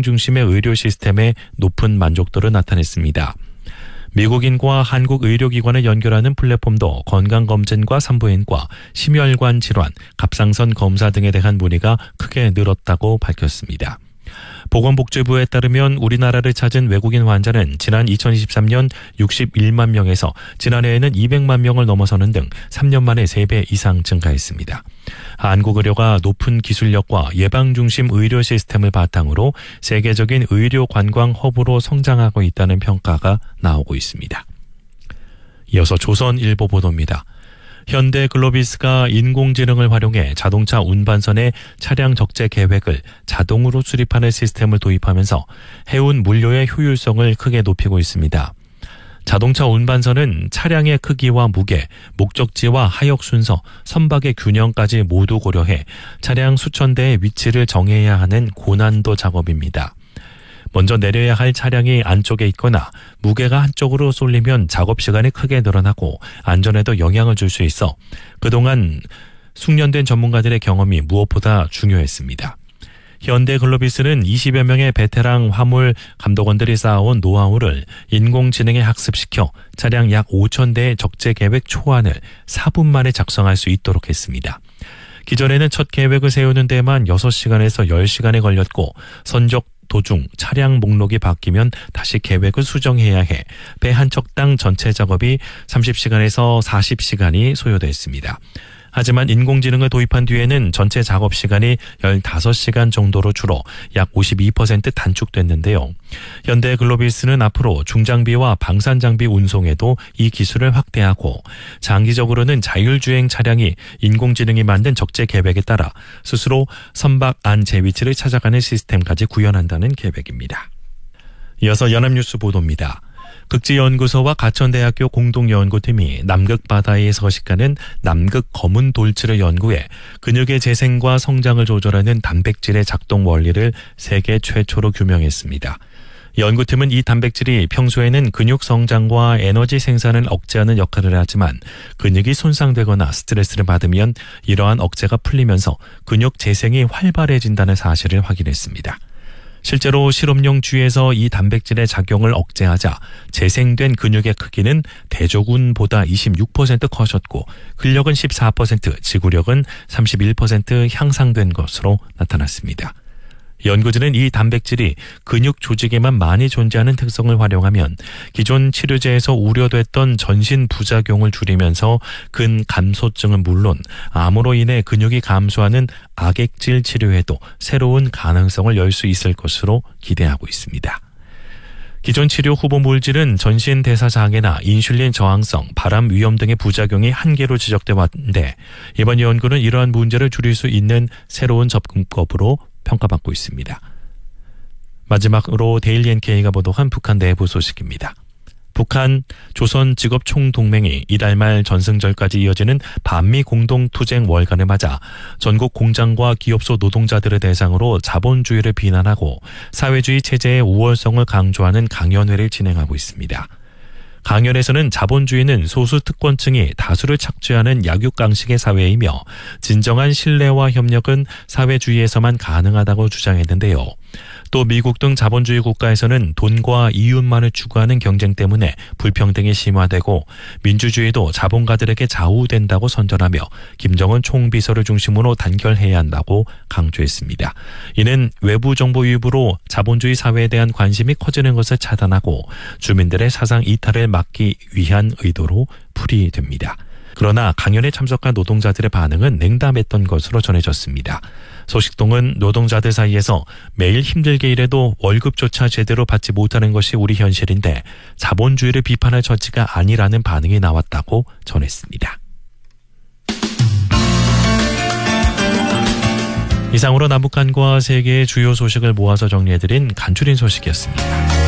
중심의 의료 시스템에 높은 만족도를 나타냈습니다. 미국인과 한국 의료기관을 연결하는 플랫폼도 건강검진과 산부인과, 심혈관 질환, 갑상선 검사 등에 대한 문의가 크게 늘었다고 밝혔습니다. 보건복지부에 따르면 우리나라를 찾은 외국인 환자는 지난 2023년 61만 명에서 지난해에는 200만 명을 넘어서는 등 3년 만에 3배 이상 증가했습니다. 한국의료가 높은 기술력과 예방중심 의료 시스템을 바탕으로 세계적인 의료 관광 허브로 성장하고 있다는 평가가 나오고 있습니다. 이어서 조선일보 보도입니다. 현대글로비스가 인공지능을 활용해 자동차 운반선의 차량 적재 계획을 자동으로 수립하는 시스템을 도입하면서 해운 물류의 효율성을 크게 높이고 있습니다. 자동차 운반선은 차량의 크기와 무게, 목적지와 하역 순서, 선박의 균형까지 모두 고려해 차량 수천 대의 위치를 정해야 하는 고난도 작업입니다. 먼저 내려야 할 차량이 안쪽에 있거나 무게가 한쪽으로 쏠리면 작업 시간이 크게 늘어나고 안전에도 영향을 줄 수 있어 그동안 숙련된 전문가들의 경험이 무엇보다 중요했습니다. 현대글로비스는 20여 명의 베테랑 화물 감독원들이 쌓아온 노하우를 인공지능에 학습시켜 차량 약 5,000대의 적재 계획 초안을 4분 만에 작성할 수 있도록 했습니다. 기존에는 첫 계획을 세우는 데만 6시간에서 10시간이 걸렸고 선적 도중 차량 목록이 바뀌면 다시 계획을 수정해야 해 배 한 척당 전체 작업이 30시간에서 40시간이 소요됐습니다. 하지만 인공지능을 도입한 뒤에는 전체 작업 시간이 15시간 정도로 줄어 약 52% 단축됐는데요. 현대글로비스는 앞으로 중장비와 방산장비 운송에도 이 기술을 확대하고 장기적으로는 자율주행 차량이 인공지능이 만든 적재 계획에 따라 스스로 선박 안 재위치를 찾아가는 시스템까지 구현한다는 계획입니다. 이어서 연합뉴스 보도입니다. 극지연구소와 가천대학교 공동연구팀이 남극 바다에 서식하는 남극 검은 돌치를 연구해 근육의 재생과 성장을 조절하는 단백질의 작동 원리를 세계 최초로 규명했습니다. 연구팀은 이 단백질이 평소에는 근육 성장과 에너지 생산을 억제하는 역할을 하지만 근육이 손상되거나 스트레스를 받으면 이러한 억제가 풀리면서 근육 재생이 활발해진다는 사실을 확인했습니다. 실제로 실험용 쥐에서 이 단백질의 작용을 억제하자 재생된 근육의 크기는 대조군보다 26% 커졌고 근력은 14%, 지구력은 31% 향상된 것으로 나타났습니다. 연구진은 이 단백질이 근육 조직에만 많이 존재하는 특성을 활용하면 기존 치료제에서 우려됐던 전신 부작용을 줄이면서 근감소증은 물론 암으로 인해 근육이 감소하는 악액질 치료에도 새로운 가능성을 열 수 있을 것으로 기대하고 있습니다. 기존 치료 후보 물질은 전신 대사 장애나 인슐린 저항성, 발암 위험 등의 부작용이 한계로 지적돼 왔는데 이번 연구는 이러한 문제를 줄일 수 있는 새로운 접근법으로 평가받고 있습니다. 마지막으로 데일리 NK가 보도한 북한 내부 소식입니다. 북한 조선직업총동맹이 이달 말 전승절까지 이어지는 반미 공동투쟁 월간을 맞아 전국 공장과 기업소 노동자들을 대상으로 자본주의를 비난하고 사회주의 체제의 우월성을 강조하는 강연회를 진행하고 있습니다. 강연에서는 자본주의는 소수 특권층이 다수를 착취하는 약육강식의 사회이며 진정한 신뢰와 협력은 사회주의에서만 가능하다고 주장했는데요. 또 미국 등 자본주의 국가에서는 돈과 이윤만을 추구하는 경쟁 때문에 불평등이 심화되고 민주주의도 자본가들에게 좌우된다고 선전하며 김정은 총비서를 중심으로 단결해야 한다고 강조했습니다. 이는 외부 정보 유입으로 자본주의 사회에 대한 관심이 커지는 것을 차단하고 주민들의 사상 이탈을 막기 위한 의도로 풀이됩니다. 그러나 강연에 참석한 노동자들의 반응은 냉담했던 것으로 전해졌습니다. 소식통은 노동자들 사이에서 매일 힘들게 일해도 월급조차 제대로 받지 못하는 것이 우리 현실인데 자본주의를 비판할 처지가 아니라는 반응이 나왔다고 전했습니다. 이상으로 남북한과 세계의 주요 소식을 모아서 정리해드린 간추린 소식이었습니다.